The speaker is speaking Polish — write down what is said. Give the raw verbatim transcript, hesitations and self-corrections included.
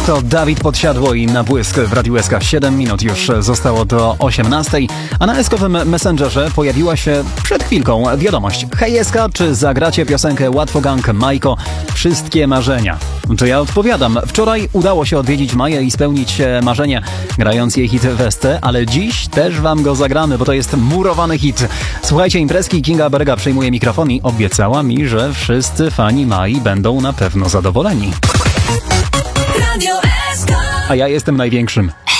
To Dawid Podsiadło i Na Błysk w Radiu S K. siedem minut już zostało do osiemnastej, a na eskowym Messengerze pojawiła się przed chwilką wiadomość. Hej S K, czy zagracie piosenkę Łatwo Gang Majko Wszystkie Marzenia? To ja odpowiadam. Wczoraj udało się odwiedzić Maję i spełnić marzenie, grając jej hit Westę, ale dziś też wam go zagramy, bo to jest murowany hit. Słuchajcie, imprezki, Kinga Berga przejmuje mikrofon i obiecała mi, że wszyscy fani Mai będą na pewno zadowoleni. A ja jestem największym.